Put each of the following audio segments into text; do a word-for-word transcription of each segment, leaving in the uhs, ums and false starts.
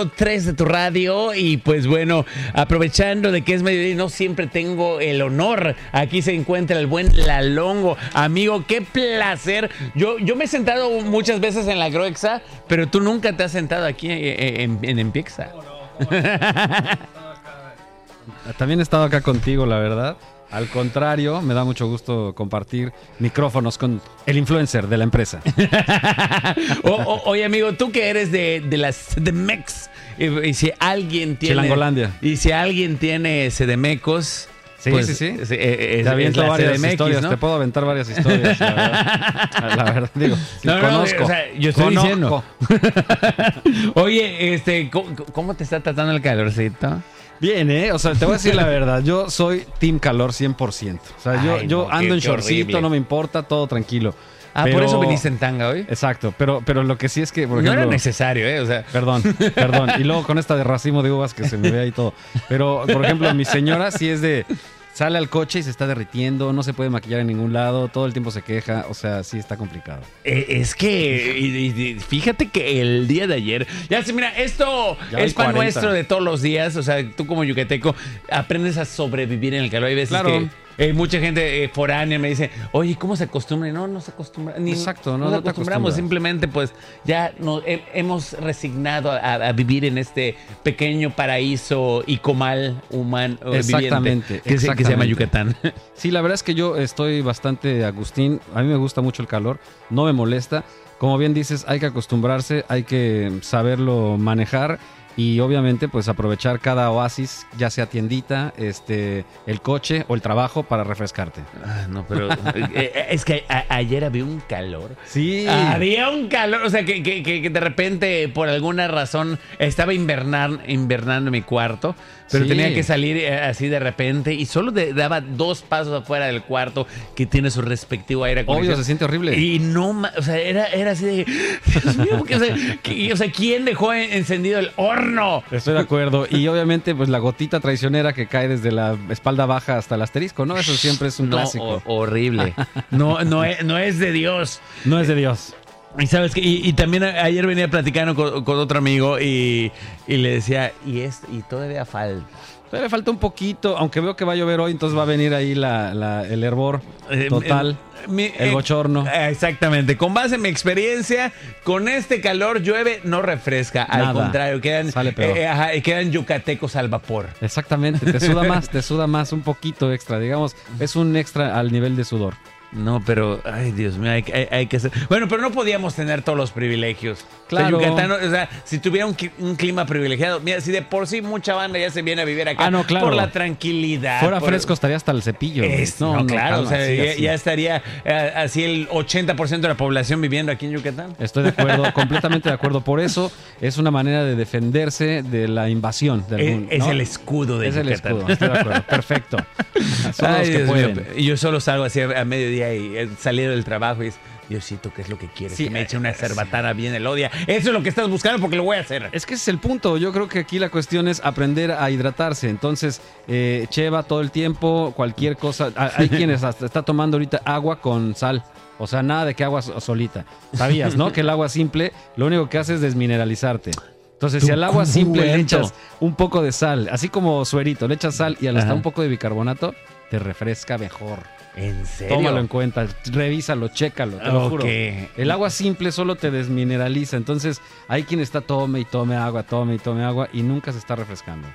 número tres de tu radio. Y pues bueno, aprovechando de que es mediodía, no siempre tengo el honor. Aquí se encuentra el buen Lalongo. Amigo, qué placer. Yo, yo me he sentado muchas veces en la Groexa, pero tú nunca te has sentado aquí en, en, en Empiexa. También he estado acá contigo, la verdad. Al contrario, me da mucho gusto compartir micrófonos con el influencer de la empresa. o, o, oye, amigo, tú que eres de, de la C D M X, y, y si alguien tiene... Chilangolandia. Y si alguien tiene CDMecos... Sí, pues, sí, sí. Es, es, te aviento es varias C D M X, historias, ¿no? Te puedo aventar varias historias, la verdad. La verdad, digo, no, no, conozco. O sea, yo estoy conozco. diciendo. Oye, este, ¿cómo, ¿cómo te está tratando el calorcito? Bien, ¿eh? O sea, te voy a decir la verdad. Yo soy team calor cien por ciento. O sea, yo, Ay, yo no, ando qué, en qué shortcito, horrible. no me importa, todo tranquilo. Ah, pero... por eso viniste en tanga hoy. Exacto, pero, pero lo que sí es que, por no ejemplo... era necesario, ¿eh? O sea... Perdón, perdón. Y luego con esta de racimo de uvas que se me ve ahí todo. Pero, por ejemplo, mi señora sí es de... Sale al coche y se está derritiendo, no se puede maquillar en ningún lado, todo el tiempo se queja, o sea, sí está complicado. Eh, es que, y, y, fíjate que el día de ayer, ya se mira, esto Ya es pan cuarenta. nuestro de todos los días, o sea, tú como yucateco aprendes a sobrevivir en el calor. Hay veces Claro. que eh, mucha gente eh, foránea me dice, oye, ¿cómo se acostumbra? No, no se acostumbra. Ni, Exacto, no, no, no nos te acostumbramos, acostumbras. simplemente pues ya nos he- hemos resignado a, a vivir en este pequeño paraíso y comal humano eh, Exactamente, viviente, que, se, que se llama exactamente. Yucatán. Sí, la verdad es que yo estoy bastante Agustín, a mí me gusta mucho el calor, no me molesta. Como bien dices, hay que acostumbrarse, hay que saberlo manejar y obviamente pues aprovechar cada oasis, ya sea tiendita, este, el coche o el trabajo para refrescarte. Ah, no, pero eh, es que a- ayer había un calor. Sí. Había un calor, o sea, que, que, que de repente, por alguna razón, estaba invernar, invernando en mi cuarto, pero Sí. tenía que salir eh, así de repente y solo de- daba dos pasos afuera del cuarto que tiene su respectivo aire Obvio, acondicionado. se siente horrible. Y no, ma- o sea, era, era así de, Dios mío, porque, o, sea, que- o sea, ¿quién dejó en- encendido el horno? Estoy de acuerdo. Y obviamente, pues la gotita traicionera que cae desde la espalda baja hasta el asterisco, ¿no? Eso siempre es un No, clásico. ho- horrible. No, no, es, no es de Dios. No es de Dios. Y sabes que, y, y también a- ayer venía platicando con, con otro amigo y, y le decía, y es, y todavía falta. Todavía le falta un poquito, aunque veo que va a llover hoy, entonces va a venir ahí la, la- el hervor Eh, total, eh, mi- el eh, bochorno. eh, Exactamente. Con base en mi experiencia, con este calor llueve, no refresca. Al Nada. contrario, quedan, Sale peor. eh, ajá, quedan yucatecos al vapor. Exactamente, te suda más, te suda más, un poquito extra, digamos, es un extra al nivel de sudor. No, pero, ay, Dios mío, hay, hay- hay que hacer. Bueno, pero no podíamos tener todos los privilegios. Claro. O sea, Yucatán, o sea, si tuviera un, cli- un clima privilegiado, mira, si de por sí mucha banda ya se viene a vivir acá Ah, no, claro. por la tranquilidad. Fuera por- fresco estaría hasta el cepillo. güey. Es- no, claro, calma, o sea, así, ya, así. ya estaría eh, así el ochenta por ciento de la población viviendo aquí en Yucatán. Estoy de acuerdo, completamente de acuerdo. Por eso es una manera de defenderse de la invasión. De algún, es, es ¿no? el escudo de Es el Yucatán. escudo, estoy de acuerdo. Perfecto. Son Ay, los que Dios pueden. mío, yo solo salgo así a, a mediodía y he salido del trabajo y es, Diosito, ¿qué es lo que quieres? Sí, que me eche una eh, cerbatana bien elodia. Eso es lo que estás buscando porque lo voy a hacer. Es que ese es el punto. Yo creo que aquí la cuestión es aprender a hidratarse. Entonces, eh, cheva todo el tiempo, cualquier cosa. Ah, Hay quienes hasta está tomando ahorita agua con sal. O sea, nada de que agua so- solita. ¿Sabías, no? Que el agua simple lo único que hace es desmineralizarte. Entonces, Tú si al agua simple le cuento. echas un poco de sal, así como suerito, le echas sal y hasta Ajá. un poco de bicarbonato, te refresca mejor. ¿En serio? Tómalo en cuenta, revísalo, chécalo, te lo Ok. juro. El agua simple solo te desmineraliza. Entonces, hay quien está tome y tome agua, tome y tome agua y nunca se está refrescando.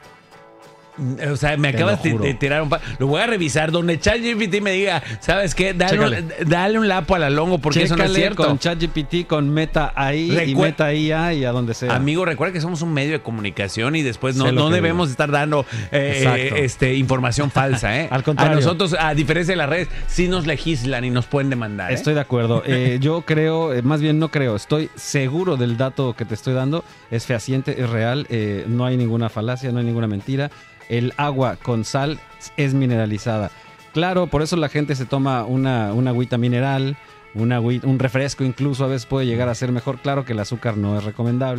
O sea, me Te acabas lo de, juro. de tirar un pa... Lo voy a revisar. Donde ChatGPT me diga, ¿sabes qué? Dale Chécale. un, dale un lapo a la longo porque eso no es Chécale cierto. con ChatGPT, con Meta A I y Recuer- Meta I A y a donde sea. Amigo, recuerda que somos un medio de comunicación y después no, Sé lo no que debemos digo. estar dando eh, Exacto. este, información falsa. ¿eh? Al contrario. A nosotros, a diferencia de las redes, sí nos legislan y nos pueden demandar. ¿eh? Estoy de acuerdo. Eh, yo creo, eh, más bien no creo, estoy seguro del dato que te estoy dando. Es fehaciente, es real, eh, no hay ninguna falacia, no hay ninguna mentira. El agua con sal es mineralizada. Claro, por eso la gente se toma una, una agüita mineral, una agüita- un refresco incluso a veces puede llegar a ser mejor. Claro que el azúcar no es recomendable,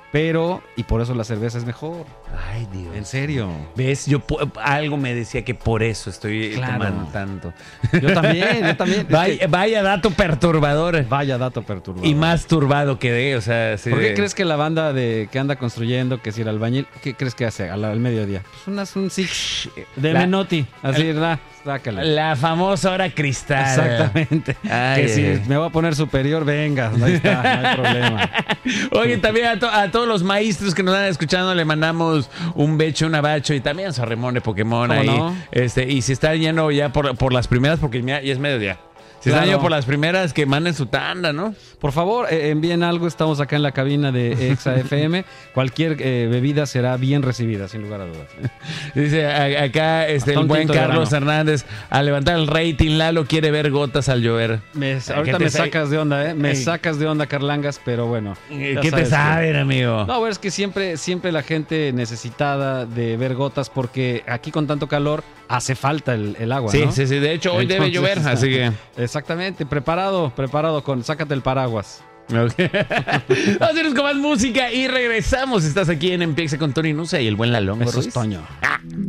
pero, y por eso la cerveza es mejor. Ay, Dios. En serio. ¿Ves? Yo algo me decía que por eso estoy Claro. tomando tanto. Yo también, yo también. Vaya, Es que- vaya dato perturbador. vaya dato perturbador. Y más turbado quedé, o sea, sí ¿Por qué de- crees que la banda de que anda construyendo, que si el albañil, qué crees que hace al, al mediodía? Pues unas, un six de La- Menotti. Así, ¿verdad? Sácale. La famosa hora cristal. Exactamente. Ay, que si ay. me voy a poner superior, venga, ahí está, no hay problema. Oye, también a, to- a todos los maestros que nos están escuchando le mandamos un becho, un abacho y también a San Ramón de Pokémon ¿Cómo ahí. no? Este, y si están yendo ya por, por las primeras, porque ya, ya es mediodía. Si están Claro. yendo por las primeras, que manden su tanda, ¿no? Por favor, eh, envíen algo. Estamos acá en la cabina de Exa F M. Cualquier eh, bebida será bien recibida, sin lugar a dudas. Dice a- acá este, Hasta el un buen tinto de Carlos verano. Hernández, a levantar el rating, Lalo quiere ver gotas al llover. Me- ¿Qué ahorita te me sa- sacas de onda, ¿eh? Me Ey. sacas de onda, Carlangas, pero bueno. ya ¿Qué te sabes que- saben, amigo? No, es que siempre, siempre la gente necesitada de ver gotas, porque aquí con tanto calor hace falta el, el agua, sí, ¿no? sí, sí. De hecho, hoy debe Entonces, llover, así que... Exactamente, preparado, preparado con, sácate el paraguas. Ok. Vamos a irnos con más música y regresamos. Estás aquí en Empieza con Tony Nusa y el buen Lalongo Eso es Ruiz. Toño. Ah.